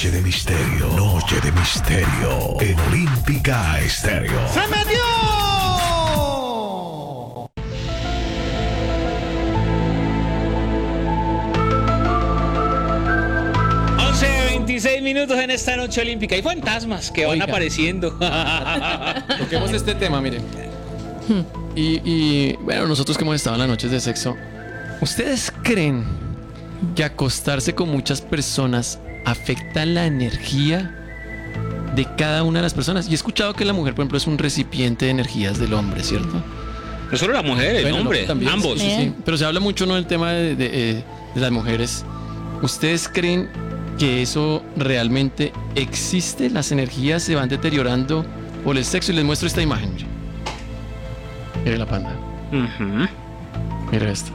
Noche de misterio. Noche de misterio. En Olímpica Estéreo. ¡Se metió! 26 minutos en esta noche olímpica. Hay fantasmas que van apareciendo. Toquemos este tema, miren. Y bueno, nosotros que hemos estado en las noches de sexo, ¿ustedes creen que acostarse con muchas personas afecta la energía de cada una de las personas? Y he escuchado que la mujer, por ejemplo, es un recipiente de energías del hombre, ¿cierto? No solo la mujer, el hombre, también, ambos. Sí. Pero se habla mucho, ¿no?, del tema de las mujeres. ¿Ustedes creen que eso realmente existe? ¿Las energías se van deteriorando por el sexo? Y les muestro esta imagen. Mire la panda. Mira esto.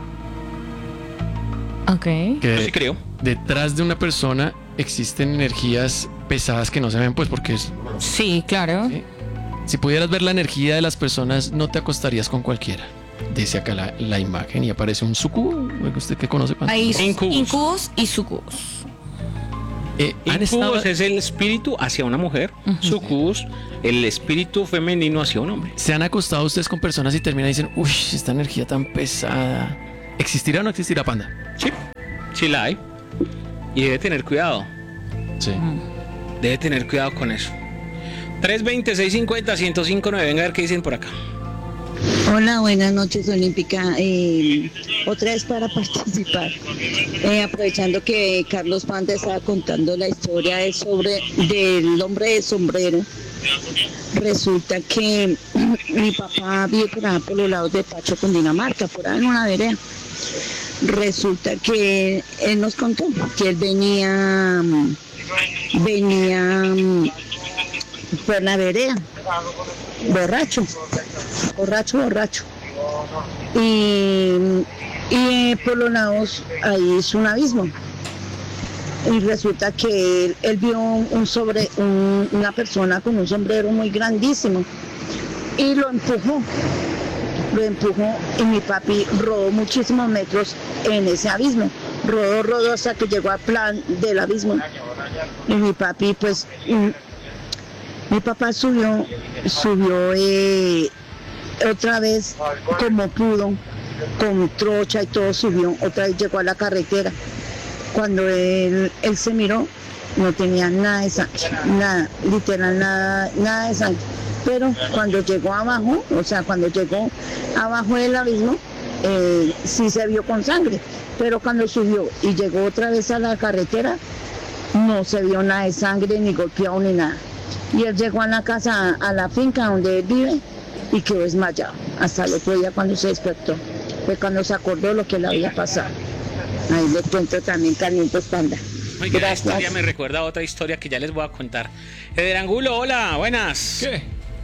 Ok. Yo sí creo. Detrás de una persona existen energías pesadas que no se ven, pues porque es... Sí, claro. ¿sí? Si pudieras ver la energía de las personas, no te acostarías con cualquiera. Dice acá la imagen y aparece un sucubo. ¿Usted qué conoce, panda? Hay Incubus. incubus y sucubus. Incubus es el espíritu hacia una mujer. Sucubus, el espíritu femenino hacia un hombre. ¿Se han acostado ustedes con personas y terminan y dicen, uy, esta energía tan pesada? ¿Existirá o no existirá, panda? Sí, sí la hay. Y debe tener cuidado. Sí. Debe tener cuidado con eso. 320-650-1059. Venga a ver qué dicen por acá. Hola, buenas noches, Olímpica. Otra vez para participar. Aprovechando que Carlos Panda estaba contando la historia del hombre de sombrero. Resulta que mi papá vive por allá por los lados de Pacho, Cundinamarca, por ahí en una vereda. Resulta que él nos contó que él venía por la vereda, borracho. Y por los lados ahí es un abismo. Y resulta que él vio una persona con un sombrero muy grandísimo y lo empujó y mi papi rodó muchísimos metros en ese abismo. Rodó hasta que llegó al plan del abismo. Y mi papi pues... Mi papá subió otra vez como pudo, con trocha y todo subió, otra vez llegó a la carretera. Cuando él se miró, no tenía nada de sangre, nada, literal nada de sangre. Pero cuando llegó abajo, cuando llegó abajo del abismo, sí se vio con sangre. Pero cuando subió y llegó otra vez a la carretera, no se vio nada de sangre, ni golpeado, ni nada. Y él llegó a la casa, a la finca donde él vive, y quedó desmayado. Hasta el otro día cuando se despertó, fue cuando se acordó lo que le había pasado. Ahí le cuento también, Carlitos Panda. Oiga, la historia me recuerda a otra historia que ya les voy a contar. Eder Angulo, hola, buenas. ¿Qué?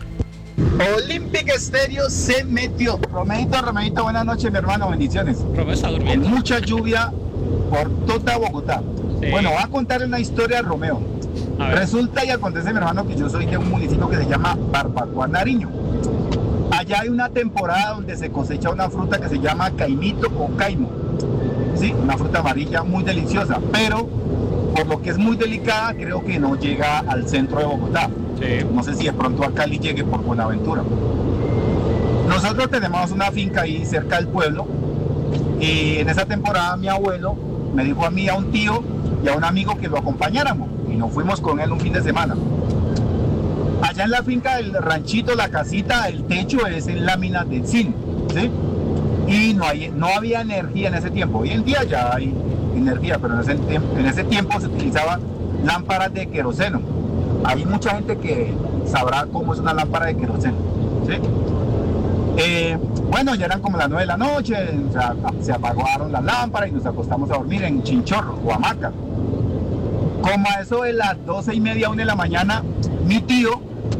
Olímpica Estéreo se metió. Romeito, buenas noches, mi hermano, bendiciones. Romeo está durmiendo. Con mucha lluvia por toda Bogotá. Sí. Bueno, voy a contarle una historia a Romeo. Resulta y acontece, mi hermano, que yo soy de un municipio que se llama Barbacoa, Nariño. Allá hay una temporada donde se cosecha una fruta que se llama caimito o caimo. Sí, una fruta amarilla muy deliciosa, pero por lo que es muy delicada, creo que no llega al centro de Bogotá. Sí. No sé si de pronto a Cali llegue por Buenaventura. Nosotros tenemos una finca ahí cerca del pueblo y en esa temporada mi abuelo me dijo a mí, a un tío y a un amigo que lo acompañáramos y nos fuimos con él un fin de semana. Allá en la finca del ranchito, la casita, el techo es en láminas de zinc, ¿sí? Y no había energía en ese tiempo. Hoy en día ya hay energía, pero en ese tiempo se utilizaban lámparas de queroseno. Hay mucha gente que sabrá cómo es una lámpara de queroseno, ¿sí? Bueno, ya eran como las 9 de la noche, se apagaron las lámparas y nos acostamos a dormir en chinchorro o hamaca. Como a eso de las 12:30, 1 de la mañana, mi tío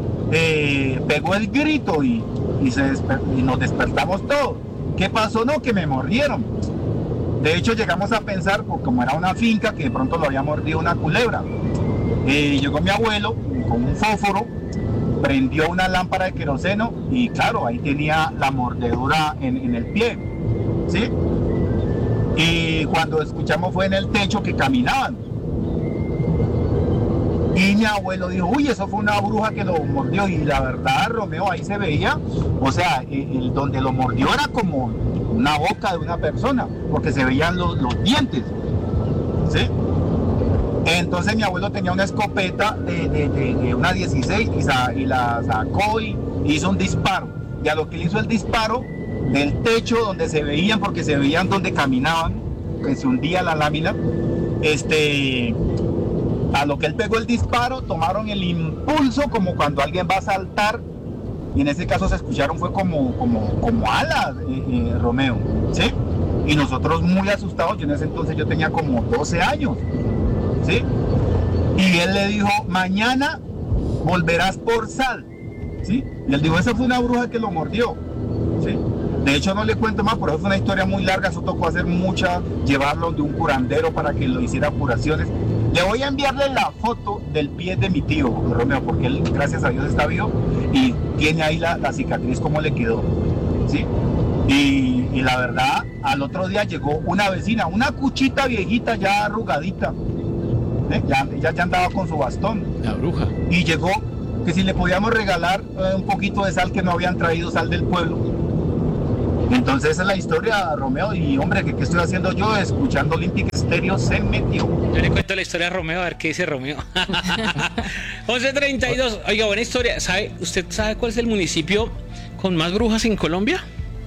pegó el grito y nos despertamos todos. ¿Qué pasó? No, que me mordieron. De hecho, llegamos a pensar, pues, como era una finca, que de pronto lo había mordido una culebra. Llegó mi abuelo con un fósforo, prendió una lámpara de queroseno y claro, ahí tenía la mordedura en el pie, ¿sí? Y cuando escuchamos fue en el techo que caminaban. Y mi abuelo dijo, uy, eso fue una bruja que lo mordió. Y la verdad, Romeo, ahí se veía, o sea, donde lo mordió era como una boca de una persona, porque se veían los dientes, ¿sí? Entonces mi abuelo tenía una escopeta de una 16 y la sacó y hizo un disparo. Y a lo que él hizo el disparo, del techo donde se veían, porque se veían donde caminaban, que se hundía la lámina, a lo que él pegó el disparo, tomaron el impulso como cuando alguien va a saltar, y en ese caso se escucharon fue como alas, Romeo, ¿sí? Y nosotros muy asustados, yo en ese entonces yo tenía como 12 años, ¿sí? Y él le dijo, mañana volverás por sal, ¿sí? Y él dijo, esa fue una bruja que lo mordió, ¿sí? De hecho no le cuento más, por eso fue una historia muy larga, eso tocó hacer llevarlo de un curandero para que lo hiciera curaciones. Le voy a enviarle la foto del pie de mi tío, Romeo, porque él, gracias a Dios, está vivo y tiene ahí la cicatriz como le quedó, ¿sí? Y la verdad, al otro día llegó una vecina, una cuchita viejita ya arrugadita, ya andaba con su bastón. La bruja. Y llegó que si le podíamos regalar un poquito de sal, que no habían traído sal del pueblo. Entonces esa es la historia, Romeo, y hombre, ¿qué estoy haciendo yo? Escuchando Olympic Stereo, se metió. Yo le cuento la historia a Romeo, a ver qué dice Romeo. 11:32. Oiga, buena historia. ¿Usted sabe cuál es el municipio con más brujas en Colombia?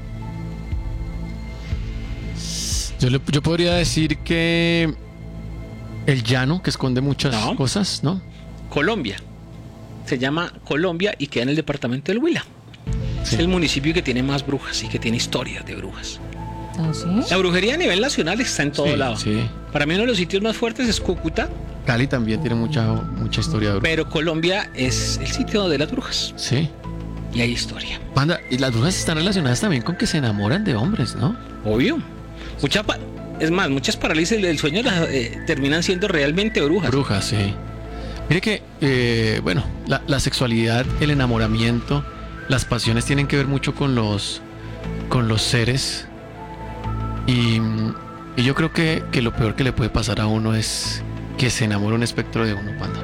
Yo podría decir que el llano, que esconde muchas cosas, ¿no? Colombia. Se llama Colombia y queda en el departamento del Huila. Sí. Es el municipio que tiene más brujas y que tiene historias de brujas. ¿Ah, sí? La brujería a nivel nacional está en todo lado. Sí. Para mí uno de los sitios más fuertes es Cúcuta. Cali también tiene mucha historia de brujas. Pero Colombia es el sitio de las brujas. Sí. Y hay historia. Panda, y las brujas están relacionadas también con que se enamoran de hombres, ¿no? Obvio. Es más, muchas parálisis del sueño terminan siendo realmente brujas. Brujas, sí. Mire que, la sexualidad, el enamoramiento, las pasiones tienen que ver mucho con los seres. Y yo creo que lo peor que le puede pasar a uno es que se enamore un espectro de uno, Panda.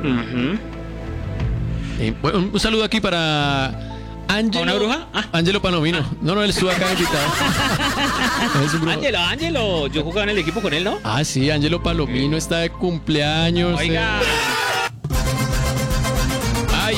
Uh-huh. Un saludo aquí para Ángelo. ¿Una bruja? Ángelo Palomino. No, él estuvo acá invitado. Ángelo. Yo jugaba en el equipo con él, ¿no? Ah, sí, Ángelo Palomino está de cumpleaños. Oiga. Ay.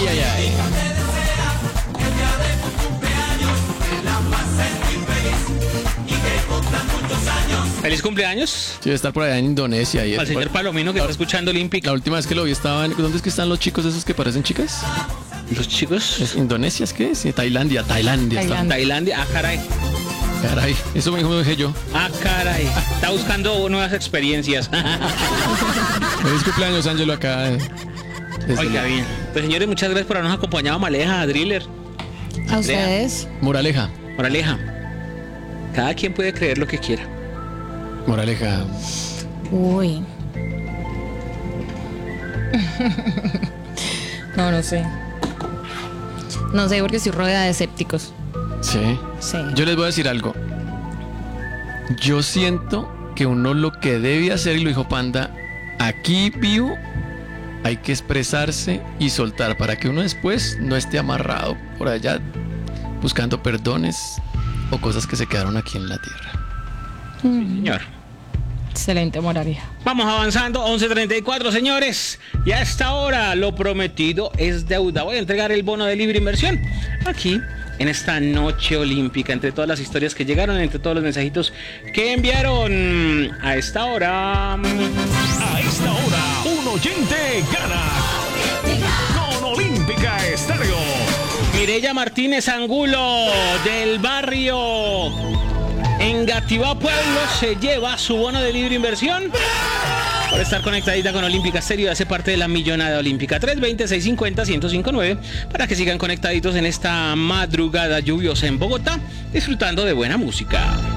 Feliz cumpleaños. Sí, debe estar por allá en Indonesia. Al señor Palomino que está escuchando Olympic. La última vez que lo vi ¿dónde es que están los chicos esos que parecen chicas? ¿Los chicos? ¿Es Indonesia? ¿Es qué? Sí, Tailandia. Tailandia. Ah, caray. Eso me dije yo. Ah, caray. Está buscando nuevas experiencias. Feliz cumpleaños, Ángelo, acá. Oiga, bien. Pues señores, muchas gracias por habernos acompañado a Maleja, a Driller. A ustedes. Moraleja. Cada quien puede creer lo que quiera. Moraleja. Uy. No sé. No sé porque estoy rodeada de escépticos. Sí. Sí. Yo les voy a decir algo. Yo siento que uno lo que debe hacer, y lo dijo Panda, aquí vivo hay que expresarse y soltar para que uno después no esté amarrado por allá buscando perdones o cosas que se quedaron aquí en la tierra. Sí, señor. Excelente moraleja. Vamos avanzando, 11:34, señores. Y a esta hora lo prometido es deuda. Voy a entregar el bono de libre inversión aquí en esta noche olímpica, entre todas las historias que llegaron, entre todos los mensajitos que enviaron a esta hora. A esta hora, un oyente gana con Olímpica Estéreo. Mireya Martínez Angulo, del barrio Engativá Pueblo, se lleva su bono de libre inversión por estar conectadita con Olímpica Estéreo y hace parte de la millonada olímpica. 320-650-1059 para que sigan conectaditos en esta madrugada lluviosa en Bogotá, disfrutando de buena música.